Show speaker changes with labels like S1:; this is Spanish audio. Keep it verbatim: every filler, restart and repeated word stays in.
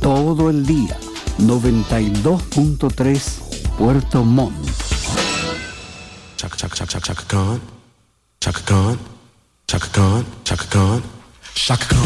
S1: todo el día. noventa y dos punto tres Puerto Montt.
S2: Chaka chaka chaka chaka Chaka Khan, Chaka Khan, Chaka Khan, Chaka Khan, Chaka Khan.